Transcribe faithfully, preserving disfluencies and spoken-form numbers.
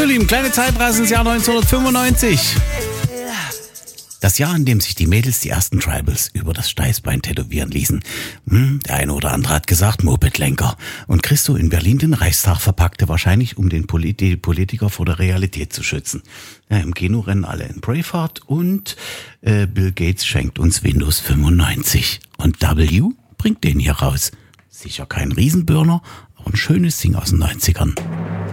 So, lieben, kleine Zeitreise ins Jahr neunzehnhundertfünfundneunzig. Das Jahr, in dem sich die Mädels die ersten Tribals über das Steißbein tätowieren ließen. Hm, der eine oder andere hat gesagt, Mopedlenker. Und Christo in Berlin den Reichstag verpackte, wahrscheinlich um den Polit- die Politiker vor der Realität zu schützen. Ja, im Kino rennen alle in Braveheart und äh, Bill Gates schenkt uns Windows fünfundneunzig. Und W bringt den hier raus. Sicher kein Riesenburner, aber ein schönes Ding aus den neunzigern.